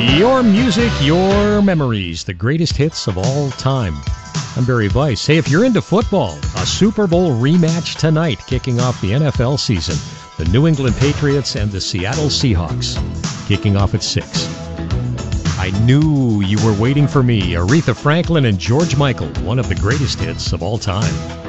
Your music, your memories, the greatest hits of all time. I'm Barry Weiss. Hey, if you're into football, a Super Bowl rematch tonight, kicking off the NFL season. The New England Patriots and the Seattle Seahawks, kicking off at 6. I knew you were waiting for me. Aretha Franklin and George Michael, one of the greatest hits of all time.